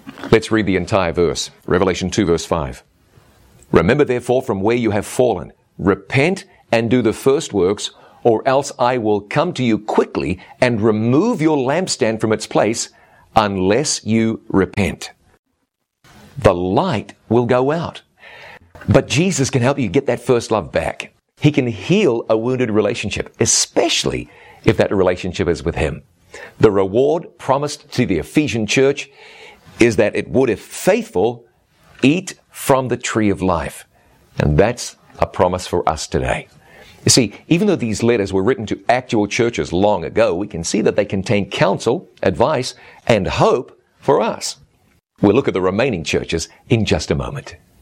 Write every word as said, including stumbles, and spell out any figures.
Let's read the entire verse. Revelation two, verse five. Remember therefore from where you have fallen. Repent and do the first works, or else I will come to you quickly and remove your lampstand from its place, unless you repent. The light will go out. But Jesus can help you get that first love back. He can heal a wounded relationship, especially if that relationship is with Him. The reward promised to the Ephesian church is that it would, if faithful, eat from the tree of life. And that's a promise for us today. You see, even though these letters were written to actual churches long ago, we can see that they contain counsel, advice, and hope for us. We'll look at the remaining churches in just a moment.